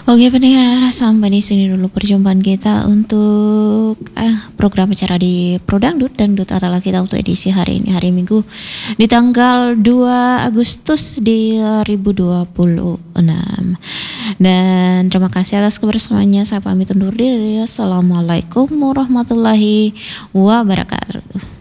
Oke pendengar, sampai di sini dulu perjumpaan kita untuk program acara di Pro Dangdut. Dangdut adalah kita untuk edisi hari ini, hari Minggu di tanggal 2 Agustus di 2026. Dan terima kasih atas kebersamaannya. Saya pamit undur diri. Assalamualaikum warahmatullahi wabarakatuh.